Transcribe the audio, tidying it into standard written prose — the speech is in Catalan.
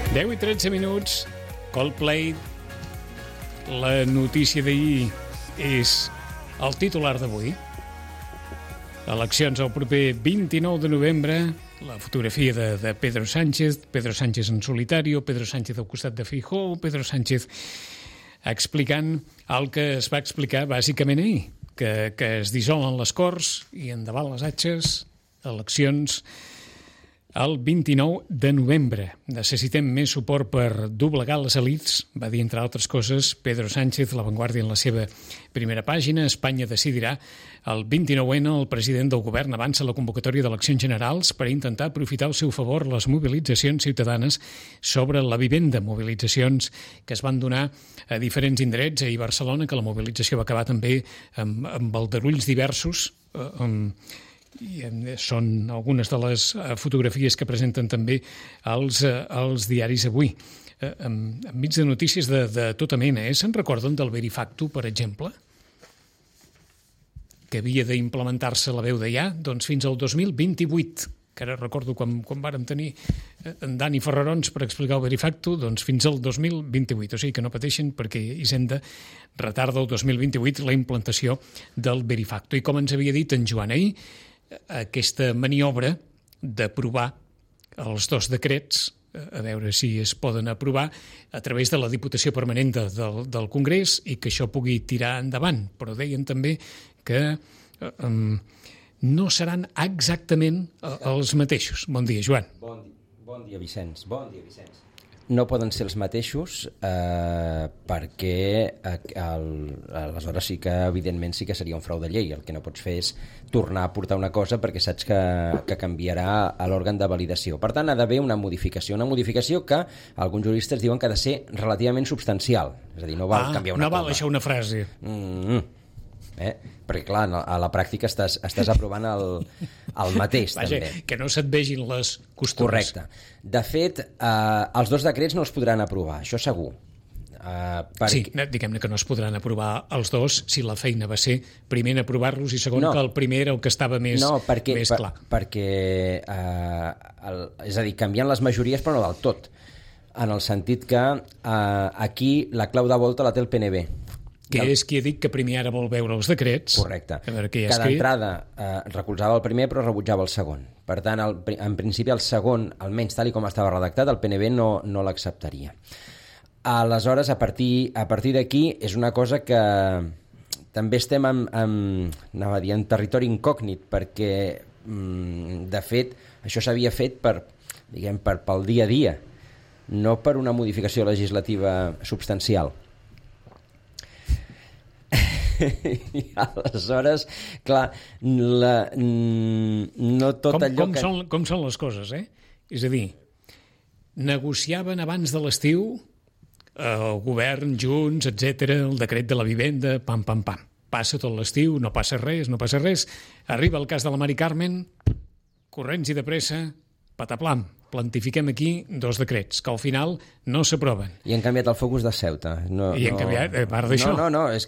10 i 13 minuts, Coldplay. La notícia d'ahir és el titular d'avui. Eleccions el proper 29 de novembre. La fotografia de Pedro Sánchez en solitari, Pedro Sánchez al costat de Feijóo, Pedro Sánchez explicant el que es va explicar bàsicament ahir, que es dissolen les Corts i endavant les atxes, eleccions el 29 de novembre. Necessitem més suport per doblegar les elits, va dir, entre altres coses, Pedro Sánchez, La Vanguardia, en la seva primera pàgina. Espanya decidirà el 29N. El president del govern avança la convocatòria d'eleccions generals per intentar aprofitar al seu favor les mobilitzacions ciutadanes sobre la vivenda. Mobilitzacions que es van donar a diferents indrets. Ahir a Barcelona, que la mobilització va acabar també amb aldarulls diversos, i són algunes de les fotografies que presenten també els diaris avui, enmig de notícies de tota mena. Se'n recorden del Verifacto, per exemple, que havia d'implementar-se la veu de ja? Doncs fins al 2028, que ara recordo quan vàrem tenir en Dani Ferrarons per explicar el Verifacto, doncs fins al 2028, o sigui que no pateixen perquè Hisenda retarda el 2028 la implantació del Verifacto. I com ens havia dit en Joan ahir, aquesta maniobra d'aprovar els dos decrets, a veure si es poden aprovar a través de la Diputació Permanent del Congrés i que això pugui tirar endavant. Però deien també que no seran exactament els mateixos. Bon dia, Joan. Bon dia, Vicenç. No poden ser els mateixos perquè aleshores sí que, evidentment, sí que seria un frau de llei. El que no pots fer és tornar a portar una cosa perquè saps que canviarà a l'òrgan de validació. Per tant, ha d'haver una modificació que alguns juristes diuen que ha de ser relativament substancial. És a dir, no val canviar una coma. No val deixar una frase. Perquè, clar, a la pràctica estàs aprovant el mateix. Vaja, també. Que no se't vegin les costures. Correcte. De fet, els dos decrets no els podran aprovar, això segur. Sí, diguem-ne que no es podran aprovar els dos si la feina va ser primer en aprovar-los i segon que el primer era el que estava més clar. Perquè és a dir, canviant les majories però no del tot, en el sentit que aquí la clau de volta la té el PNB, que és qui ha dit que primer ara vol veure els decrets. Correcte. Cada entrada recolzava el primer però rebutjava el segon. Per tant, en principi el segon, almenys tal com estava redactat, el PNB no l'acceptaria. Aleshores, a partir d'aquí és una cosa que també estem en territori incògnit, perquè de fet això s'havia fet pel dia a dia, no per una modificació legislativa substancial. I aleshores, clar, no tot allò que... Com són les coses, És a dir, negociaven abans de l'estiu el govern, Junts, etc., el decret de la vivenda, pam. Passa tot l'estiu, no passa res. Arriba el cas de la Mari Carmen, corrents i de pressa, pataplam, plantifiquem aquí dos decrets que al final no s'aproven. I han canviat el focus de Ceuta. Han canviat, a part d'això. No, és